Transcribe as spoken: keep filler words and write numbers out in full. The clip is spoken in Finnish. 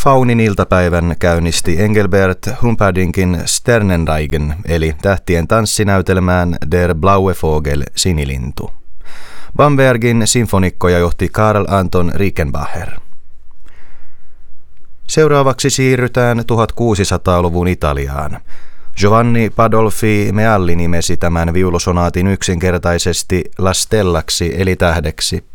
Faunin iltapäivän käynnisti Engelbert Humperdinkin Sternenreigen eli tähtien tanssinäytelmään Der blaue Vogel, sinilintu. Bambergin sinfonikkoja johti Karl Anton Rickenbacher. Seuraavaksi siirrytään tuhatkuusisataaluvun Italiaan. Giovanni Pandolfi Mealli nimesi tämän viulusonaatin yksinkertaisesti La Stellaksi eli tähdeksi,